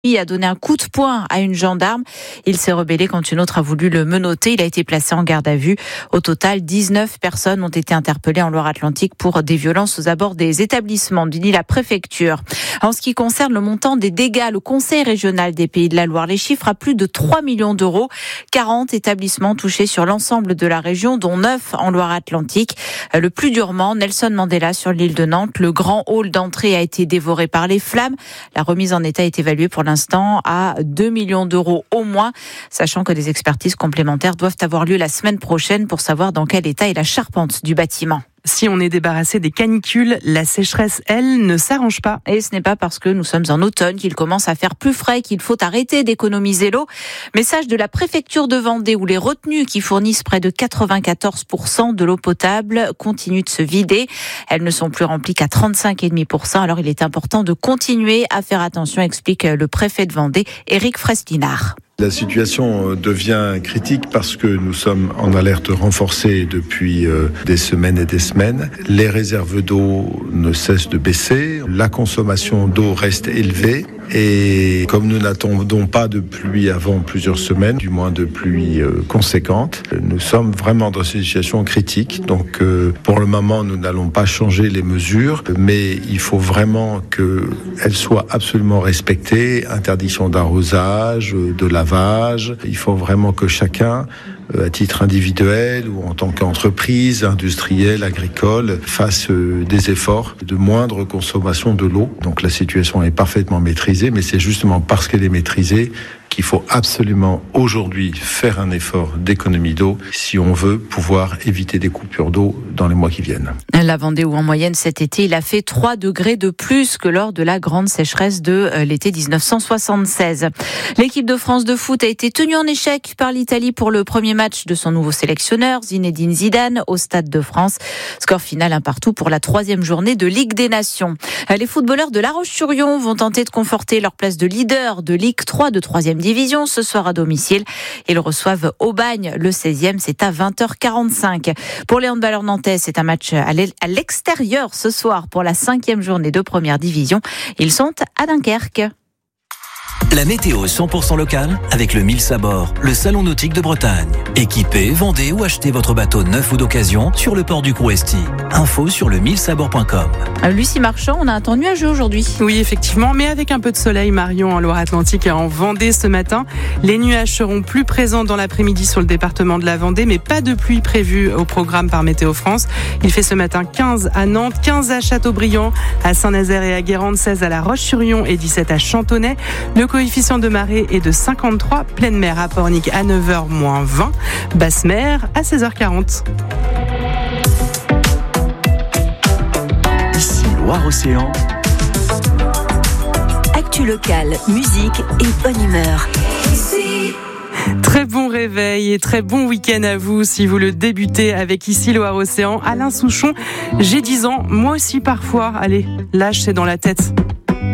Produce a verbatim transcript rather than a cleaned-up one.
Il a donné un coup de poing à une gendarme. Il s'est rebellé quand une autre a voulu le menotter. Il a été placé en garde à vue. Au total, dix-neuf personnes ont été interpellées en Loire-Atlantique pour des violences aux abords des établissements, dit la préfecture. En ce qui concerne le montant des dégâts, le Conseil régional des Pays de la Loire les chiffre à plus de trois millions d'euros. quarante établissements touchés sur l'ensemble de la région, dont neuf en Loire-Atlantique. Le plus durement, Nelson Mandela sur l'île de Nantes. Le grand hall d'entrée a été dévoré par les flammes. La remise en état est évaluée pour l'instant à deux millions d'euros au moins, sachant que des expertises complémentaires doivent avoir lieu la semaine prochaine pour savoir dans quel état est la charpente du bâtiment. Si on est débarrassé des canicules, la sécheresse, elle, ne s'arrange pas. Et ce n'est pas parce que nous sommes en automne qu'il commence à faire plus frais qu'il faut arrêter d'économiser l'eau. Message de la préfecture de Vendée où les retenues qui fournissent près de quatre-vingt-quatorze pour cent de l'eau potable continuent de se vider. Elles ne sont plus remplies qu'à trente-cinq virgule cinq pour cent. Alors il est important de continuer à faire attention, explique le préfet de Vendée, Éric Freslinard. La situation devient critique parce que nous sommes en alerte renforcée depuis des semaines et des semaines. Les réserves d'eau ne cessent de baisser, la consommation d'eau reste élevée et comme nous n'attendons pas de pluie avant plusieurs semaines, du moins de pluie conséquente, nous sommes vraiment dans une situation critique. Donc pour le moment, nous n'allons pas changer les mesures, mais il faut vraiment qu'elles soient absolument respectées. Interdiction d'arrosage, de lavage. Il faut vraiment que chacun, à titre individuel ou en tant qu'entreprise, industrielle, agricole, fasse des efforts de moindre consommation de l'eau. Donc la situation est parfaitement maîtrisée, mais c'est justement parce qu'elle est maîtrisée qu'il faut absolument aujourd'hui faire un effort d'économie d'eau si on veut pouvoir éviter des coupures d'eau dans les mois qui viennent. La Vendée où en moyenne cet été, il a fait trois degrés de plus que lors de la grande sécheresse de l'été dix-neuf cent soixante-seize. L'équipe de France de foot a été tenue en échec par l'Italie pour le premier match de son nouveau sélectionneur, Zinedine Zidane, au Stade de France. Score final un partout pour la troisième journée de Ligue des Nations. Les footballeurs de La Roche-sur-Yon vont tenter de conforter leur place de leader de Ligue trois de troisième division ce soir à domicile. Ils reçoivent Aubagne, le seizième, c'est à vingt heures quarante-cinq. Pour les handballeurs nantais, c'est un match à l'extérieur ce soir pour la cinquième journée de première division. Ils sont à Dunkerque. La météo cent pour cent locale avec le Mille Sabord, le salon nautique de Bretagne. Équipez, vendez ou achetez votre bateau neuf ou d'occasion sur le port du Crouesty. Info sur le mille sabord point com. Lucie Marchand, on a un temps nuageux aujourd'hui. Oui, effectivement, mais avec un peu de soleil, Marion, en Loire-Atlantique et en Vendée ce matin. Les nuages seront plus présents dans l'après-midi sur le département de la Vendée, mais pas de pluie prévue au programme par Météo France. Il fait ce matin quinze à Nantes, quinze à Châteaubriand, à Saint-Nazaire et à Guérande, seize à La Roche-sur-Yon et dix-sept à Chantonnay. Le coefficient de marée est de cinquante-trois, pleine mer à Pornic à neuf heures moins vingt, basse mer à seize heures quarante. Ici Loire-Océan. Actu locale, musique et bonne humeur. Très bon réveil et très bon week-end à vous si vous le débutez avec Ici Loire-Océan. Alain Souchon, j'ai dix ans, moi aussi parfois. Allez, l'âge c'est dans la tête.